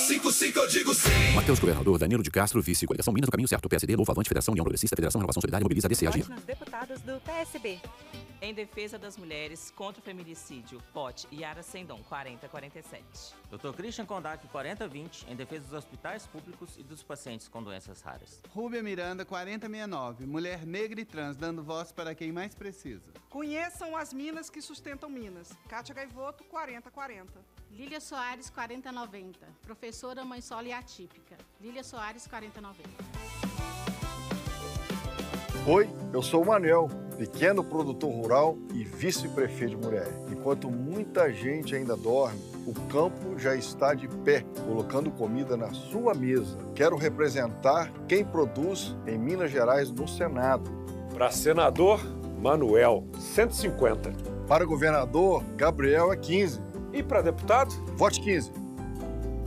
55 eu digo sim. Matheus Governador, Danilo de Castro, vice, coligação Minas no caminho certo, PSD, Novo Avante, Federação União Progressista, Federação Renovação Solidária, Mobiliza, DCAG. Vote nos deputados do PSB. Em defesa das mulheres contra o feminicídio, POT, Yara Sendon, 4047. Dr. Christian Kondak, 4020, em defesa dos hospitais públicos e dos pacientes com doenças raras. Rúbia Miranda, 4069, mulher negra e trans, dando voz para quem mais precisa. Conheçam as minas que sustentam Minas. Kátia Gaivoto, 4040. Lília Soares, 4090, professora mãe solo e atípica. Lília Soares, 4090. Oi, eu sou o Manel, pequeno produtor rural e vice-prefeito de Murié. Enquanto muita gente ainda dorme, o campo já está de pé, colocando comida na sua mesa. Quero representar quem produz em Minas Gerais no Senado. Para senador, Manuel, 150. Para governador, Gabriel é 15. E para deputado? Vote 15.